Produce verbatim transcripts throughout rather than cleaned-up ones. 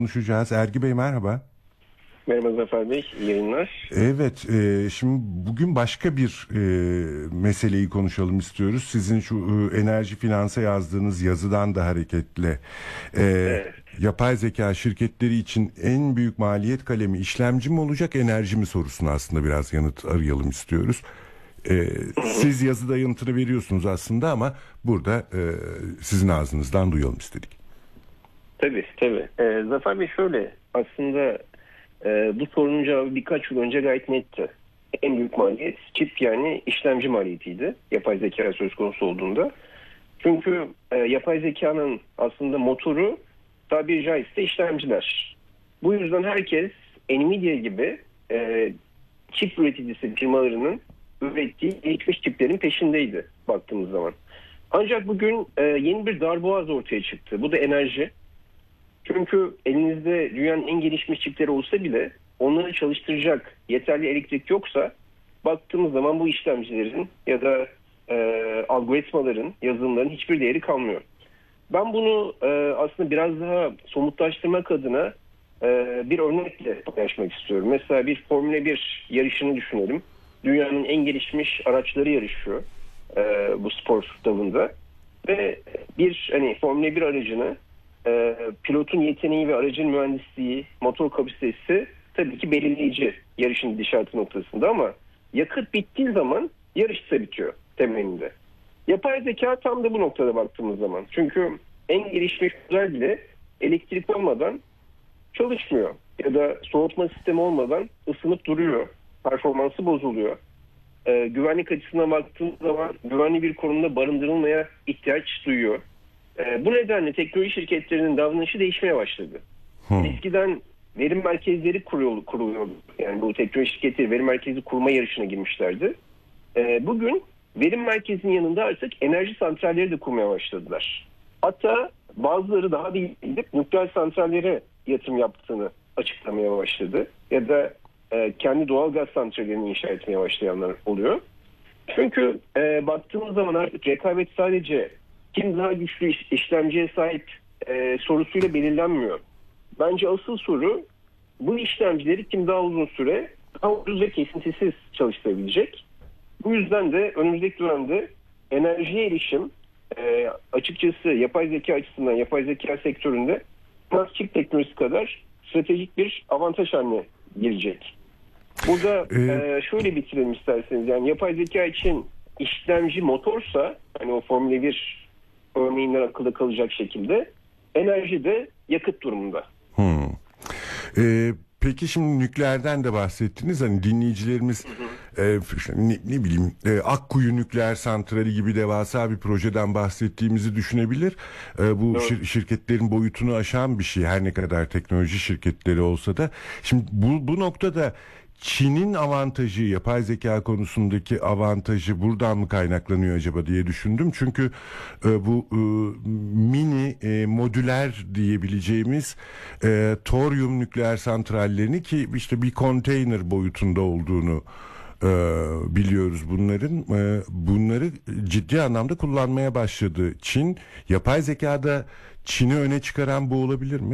konuşacağız. Ergi Bey merhaba. Merhaba Zafer Bey, iyi yayınlar. Evet, e, şimdi bugün başka bir e, meseleyi konuşalım istiyoruz. Sizin şu e, enerji finansa yazdığınız yazıdan da hareketle e, Evet. yapay zeka şirketleri için en büyük maliyet kalemi işlemci mi olacak, enerji mi sorusuna aslında biraz yanıt arayalım istiyoruz. E, Hı hı. siz yazıda yanıtını veriyorsunuz aslında ama burada e, sizin ağzınızdan duyalım istedik. Tabii, tabii. Ee, Zafer Bey şöyle, aslında e, bu sorunun cevabı birkaç yıl önce gayet netti. En büyük maliyet çip, yani işlemci maliyetiydi yapay zeka söz konusu olduğunda. Çünkü e, yapay zekanın aslında motoru tabiri caizse işlemciler. Bu yüzden herkes Nvidia gibi e, çip üreticisi firmalarının ürettiği gelişmiş çiplerin peşindeydi baktığımız zaman. Ancak bugün e, yeni bir darboğaz ortaya çıktı. Bu da enerji. Çünkü elinizde dünyanın en gelişmiş çipleri olsa bile onları çalıştıracak yeterli elektrik yoksa baktığımız zaman bu işlemcilerin ya da e, algoritmaların, yazılımların hiçbir değeri kalmıyor. Ben bunu e, aslında biraz daha somutlaştırmak adına e, bir örnekle paylaşmak istiyorum. Mesela bir Formula bir yarışını düşünelim. Dünyanın en gelişmiş araçları yarışıyor e, bu spor dalında. Ve bir hani Formula bir aracını e, pilotun yeteneği ve aracın mühendisliği, motor kapasitesi tabii ki belirleyici yarışın gidişatı noktasında, ama yakıt bittiği zaman yarış da bitiyor temelinde. Yapay zeka tam da bu noktada baktığımız zaman. Çünkü en gelişmiş model bile elektrik olmadan çalışmıyor. Ya da soğutma sistemi olmadan ısınıp duruyor. Performansı bozuluyor. Ee, güvenlik açısından baktığımız zaman güvenli bir konumda barındırılmaya ihtiyaç duyuyor. Ee, bu nedenle teknoloji şirketlerinin davranışı değişmeye başladı. Hmm. Eskiden verim merkezleri kuruluyor, kuruluyor. Yani bu teknoloji şirketleri verim merkezi kurma yarışına girmişlerdi. Ee, bugün verim merkezinin yanında artık enerji santralleri de kurmaya başladılar. Hatta bazıları daha değil gidip nükleer santrallere yatırım yaptığını açıklamaya başladı. Ya da e, kendi doğal gaz santrallerini inşa etmeye başlayanlar oluyor. Çünkü e, baktığımız zaman artık rekabet sadece kim daha güçlü iş, işlemciye sahip e, sorusuyla belirlenmiyor. Bence asıl soru bu işlemcileri kim daha uzun süre daha ucuz ve kesintisiz çalıştırabilecek. Bu yüzden de önümüzdeki dönemde enerjiye erişim e, açıkçası yapay zeka açısından yapay zeka sektöründe çip teknolojisi kadar stratejik bir avantaj haline gelecek. Burada Ee, e, şöyle bitirelim isterseniz. Yani yapay zeka için işlemci motorsa, hani o Formula bir örneğinden akılda kalacak şekilde, enerji de yakıt durumunda. hmm. Ee, peki şimdi nükleerden de bahsettiniz. Hani dinleyicilerimiz Hı hı. e, ne, ne bileyim e, Akkuyu Nükleer Santrali gibi devasa bir projeden bahsettiğimizi düşünebilir. E, bu Doğru. şir- şirketlerin boyutunu aşan bir şey, her ne kadar teknoloji şirketleri olsa da. Şimdi bu, bu noktada Çin'in avantajı, yapay zeka konusundaki avantajı buradan mı kaynaklanıyor acaba diye düşündüm. Çünkü e, bu e, mini e, modüler diyebileceğimiz e, toryum nükleer santrallerini, ki işte bir konteyner boyutunda olduğunu e, biliyoruz bunların. E, bunları ciddi anlamda kullanmaya başladı Çin. Yapay zekada Çin'i öne çıkaran bu olabilir mi?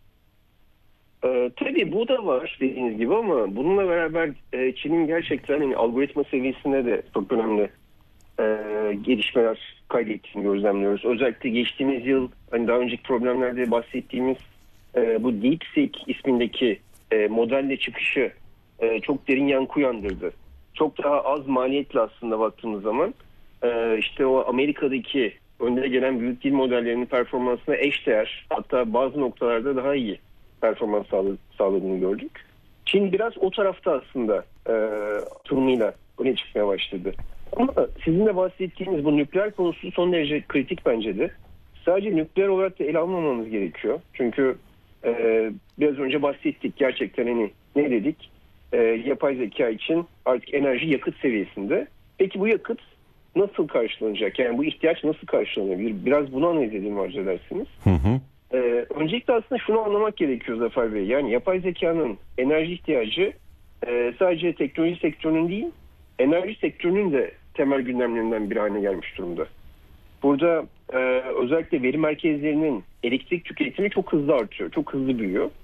Ee, tabii bu da var dediğiniz gibi, ama bununla beraber e, Çin'in gerçekten hani algoritma seviyesinde de çok önemli e, gelişmeler kaydettiğini gözlemliyoruz. Özellikle geçtiğimiz yıl, hani daha önceki problemlerde bahsettiğimiz e, bu DeepSeek ismindeki e, modelle çıkışı e, çok derin yankı uyandırdı. Çok daha az maliyetle aslında baktığımız zaman e, işte o Amerika'daki önde gelen büyük dil modellerinin performansına eşdeğer, hatta bazı noktalarda daha iyi performans sağladı, sağladığını gördük. Çin biraz o tarafta aslında e, turumuyla öne çıkmaya başladı. Ama sizin de bahsettiğiniz bu nükleer konusu son derece kritik bence de. Sadece nükleer olarak da ele almamamız gerekiyor. Çünkü e, biraz önce bahsettik, gerçekten hani ne dedik? E, yapay zeka için artık enerji yakıt seviyesinde. Peki bu yakıt nasıl karşılanacak? Yani bu ihtiyaç nasıl karşılanabilir? Biraz bunu analiz edelim arzu edersiniz. Hı hı. Ee, öncelikle aslında şunu anlamak gerekiyor Zafer Bey. Yani yapay zekanın enerji ihtiyacı e, sadece teknoloji sektörünün değil, enerji sektörünün de temel gündemlerinden bir haline gelmiş durumda. Burada e, özellikle veri merkezlerinin elektrik tüketimi çok hızlı artıyor. Çok hızlı büyüyor.